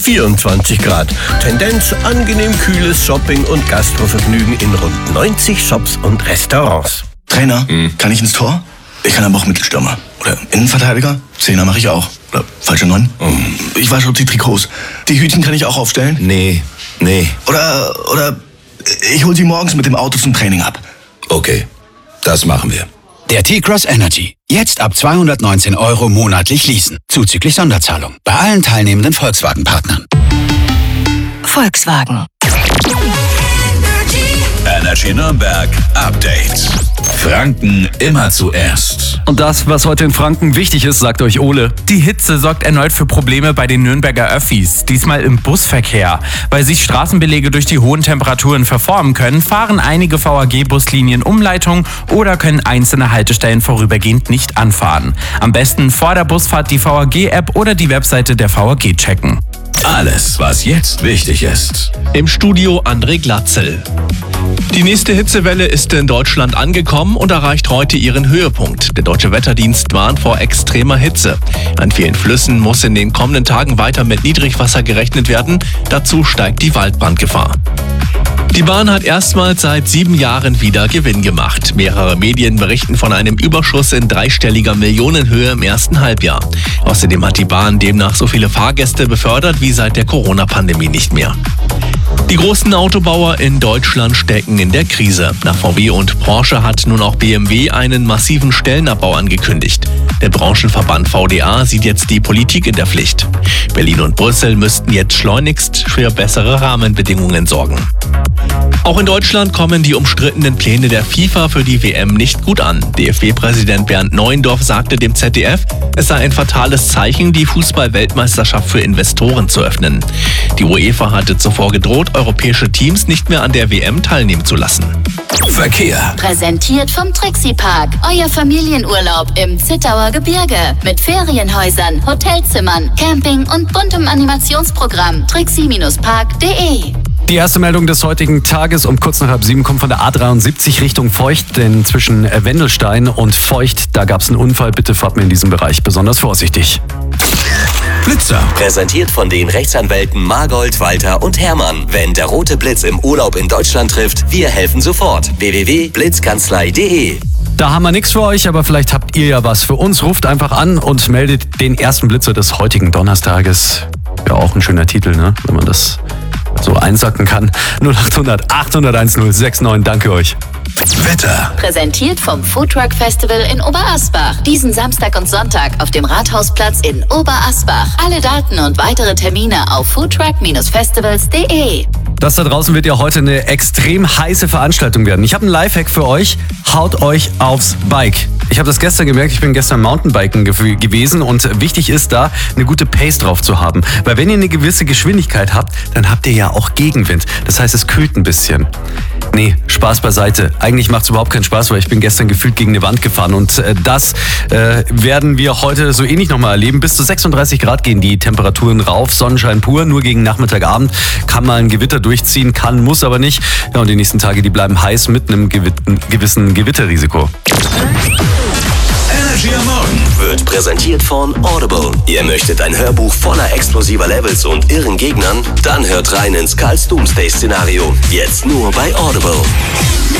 24 Grad. Tendenz angenehm kühles Shopping- und Gastrovergnügen in rund 90 Shops und Restaurants. Trainer, kann ich ins Tor? Ich kann aber auch Mittelstürmer. Oder Innenverteidiger? Zehner mache ich auch. Oder falsche 9? Ich wasche auch die Trikots. Die Hütchen kann ich auch aufstellen? Nee. Oder ich hol sie morgens mit dem Auto zum Training ab. Okay, das machen wir. Der T-Cross Energy. Jetzt ab 219 € monatlich leasen. Zuzüglich Sonderzahlung. Bei allen teilnehmenden Volkswagen-Partnern. Volkswagen. Energy Nürnberg Update. Franken immer zuerst. Und das, was heute in Franken wichtig ist, sagt euch Ole. Die Hitze sorgt erneut für Probleme bei den Nürnberger Öffis, diesmal im Busverkehr. Weil sich Straßenbelege durch die hohen Temperaturen verformen können, fahren einige VAG-Buslinien Umleitung oder können einzelne Haltestellen vorübergehend nicht anfahren. Am besten vor der Busfahrt die VAG-App oder die Webseite der VAG checken. Alles, was jetzt wichtig ist. Im Studio André Glatzel. Die nächste Hitzewelle ist in Deutschland angekommen und erreicht heute ihren Höhepunkt. Der Deutsche Wetterdienst warnt vor extremer Hitze. An vielen Flüssen muss in den kommenden Tagen weiter mit Niedrigwasser gerechnet werden. Dazu steigt die Waldbrandgefahr. Die Bahn hat erstmals seit 7 Jahren wieder Gewinn gemacht. Mehrere Medien berichten von einem Überschuss in dreistelliger Millionenhöhe im ersten Halbjahr. Außerdem hat die Bahn demnach so viele Fahrgäste befördert wie seit der Corona-Pandemie nicht mehr. Die großen Autobauer in Deutschland stecken in der Krise. Nach VW und Porsche hat nun auch BMW einen massiven Stellenabbau angekündigt. Der Branchenverband VDA sieht jetzt die Politik in der Pflicht. Berlin und Brüssel müssten jetzt schleunigst für bessere Rahmenbedingungen sorgen. Auch in Deutschland kommen die umstrittenen Pläne der FIFA für die WM nicht gut an. DFB-Präsident Bernd Neuendorf sagte dem ZDF, es sei ein fatales Zeichen, die Fußball-Weltmeisterschaft für Investoren zu öffnen. Die UEFA hatte zuvor gedroht, europäische Teams nicht mehr an der WM teilnehmen zu lassen. Verkehr. Präsentiert vom Trixie Park. Euer Familienurlaub im Zittauer Gebirge. Mit Ferienhäusern, Hotelzimmern, Camping und buntem Animationsprogramm. trixie-park.de. Die erste Meldung des heutigen Tages um kurz nach 6:30 kommt von der A73 Richtung Feucht, denn zwischen Wendelstein und Feucht, da gab es einen Unfall. Bitte fahrt mir in diesem Bereich besonders vorsichtig. Blitzer. Präsentiert von den Rechtsanwälten Margold, Walter und Hermann. Wenn der rote Blitz im Urlaub in Deutschland trifft, wir helfen sofort. www.blitzkanzlei.de. Da haben wir nichts für euch, aber vielleicht habt ihr ja was für uns. Ruft einfach an und meldet den ersten Blitzer des heutigen Donnerstages. Ja, auch ein schöner Titel, ne? Wenn man das so einsacken kann. 0800 800 1069. Danke euch. Wetter. Präsentiert vom Foodtruck Festival in Oberasbach. Diesen Samstag und Sonntag auf dem Rathausplatz in Oberasbach. Alle Daten und weitere Termine auf foodtruck-festivals.de. Das da draußen wird ja heute eine extrem heiße Veranstaltung werden. Ich habe einen Lifehack für euch. Haut euch aufs Bike. Ich habe das gestern gemerkt, ich bin gestern Mountainbiken gewesen und wichtig ist da, eine gute Pace drauf zu haben. Weil wenn ihr eine gewisse Geschwindigkeit habt, dann habt ihr ja auch Gegenwind. Das heißt, es kühlt ein bisschen. Nee, Spaß beiseite. Eigentlich macht es überhaupt keinen Spaß, weil ich bin gestern gefühlt gegen eine Wand gefahren. Und das werden wir heute so ähnlich nochmal erleben. Bis zu 36 Grad gehen die Temperaturen rauf. Sonnenschein pur. Nur gegen Nachmittagabend kann mal ein Gewitter durchziehen. Kann, muss aber nicht. Ja, und die nächsten Tage, die bleiben heiß mit einem gewissen Gewitterrisiko. Energy am Morgen Wird präsentiert von Audible. Ihr möchtet ein Hörbuch voller explosiver Levels und irren Gegnern? Dann hört rein ins Karls Doomsday-Szenario. Jetzt nur bei Audible.